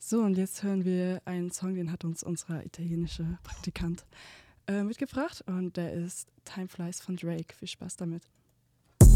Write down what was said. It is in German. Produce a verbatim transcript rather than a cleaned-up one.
So, und jetzt hören wir einen Song, den hat uns unser italienischer Praktikant äh, mitgebracht. Und der ist Time Flies von Drake. Viel Spaß damit.